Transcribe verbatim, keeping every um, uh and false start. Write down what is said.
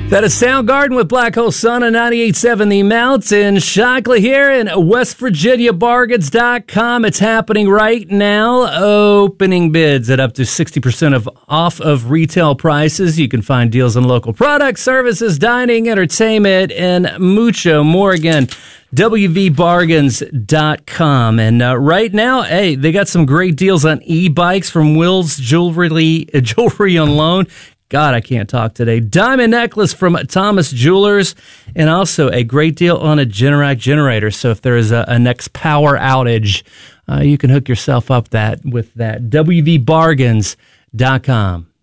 That is Soundgarden with Black Hole Sun on ninety-eight point seven The Mountain. Shockley here in West Virginia Bargains dot com. It's happening right now. Opening bids at up to sixty percent of off of retail prices. You can find deals on local products, services, dining, entertainment, and mucho more. Again, W V Bargains dot com. And uh, right now, hey, they got some great deals on e-bikes from Will's Jewelry, uh, Jewelry on Loan. God, I can't talk today. Diamond necklace from Thomas Jewelers, and also a great deal on a Generac generator. So if there is a, a next power outage, uh, you can hook yourself up that with that. W V Bargains dot com.